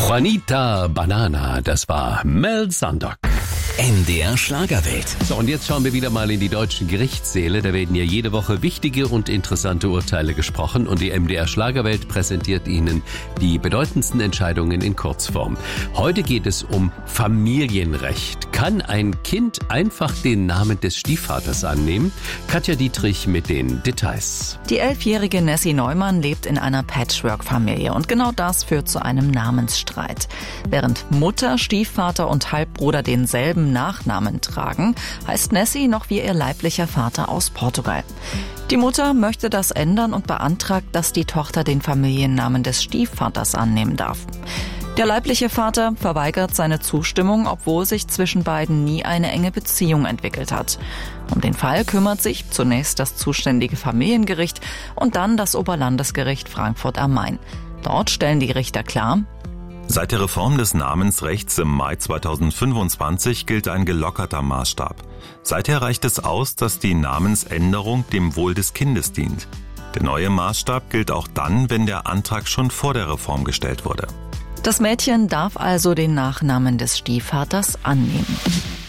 Juanita Banana, das war Mel Sandock. MDR Schlagerwelt. So, und jetzt schauen wir wieder mal in die deutschen Gerichtssäle. Da werden ja jede Woche wichtige und interessante Urteile gesprochen und die MDR Schlagerwelt präsentiert Ihnen die bedeutendsten Entscheidungen in Kurzform. Heute geht es um Familienrecht. Kann ein Kind einfach den Namen des Stiefvaters annehmen? Katja Dietrich mit den Details. Die 11-jährige Nessie Neumann lebt in einer Patchwork-Familie und genau das führt zu einem Namensstreit. Während Mutter, Stiefvater und Halbbruder denselben Nachnamen tragen, heißt Nessie noch wie ihr leiblicher Vater aus Portugal. Die Mutter möchte das ändern und beantragt, dass die Tochter den Familiennamen des Stiefvaters annehmen darf. Der leibliche Vater verweigert seine Zustimmung, obwohl sich zwischen beiden nie eine enge Beziehung entwickelt hat. Um den Fall kümmert sich zunächst das zuständige Familiengericht und dann das Oberlandesgericht Frankfurt am Main. Dort stellen die Richter klar: Seit der Reform des Namensrechts im Mai 2025 gilt ein gelockerter Maßstab. Seither reicht es aus, dass die Namensänderung dem Wohl des Kindes dient. Der neue Maßstab gilt auch dann, wenn der Antrag schon vor der Reform gestellt wurde. Das Mädchen darf also den Nachnamen des Stiefvaters annehmen.